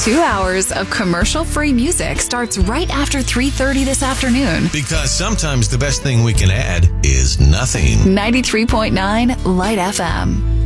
2 hours of commercial-free music starts right after 3:30 this afternoon. Because sometimes the best thing we can add is nothing. 93.9 Light FM.